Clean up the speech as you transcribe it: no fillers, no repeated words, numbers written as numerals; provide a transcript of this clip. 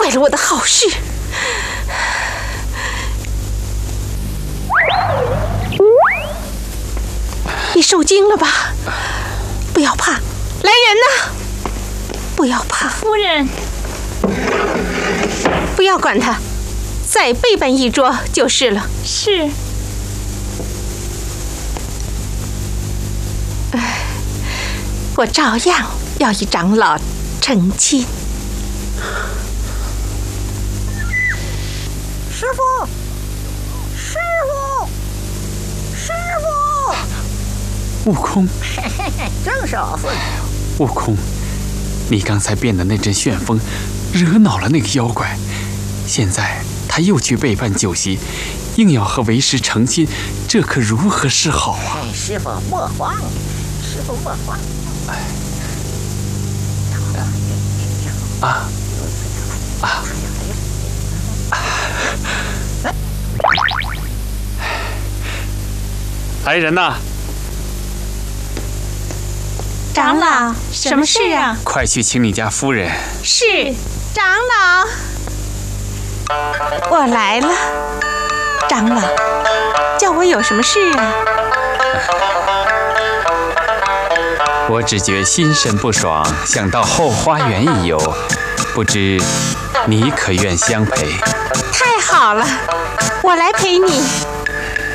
坏了我的好事。你受惊了吧？不要怕，来人呐！不要怕， 夫人， 不要管他，再备办一桌就是了。 是。 我照样要与长老成亲。 师傅，师傅，师傅！ 悟空， 正是我父亲。 悟空，你刚才变的那阵旋风，惹恼了那个妖怪，现在他又去备办酒席，硬要和为师成亲，这可如何是好啊？ 师傅莫慌，师傅莫慌。 来人呐！ 长老，什么事啊？ 快去请你家夫人。 是，长老，我来了。长老，叫我有什么事啊？ 我只觉心神不爽，想到后花园一游，不知你可愿相陪？ 太好了，我来陪你。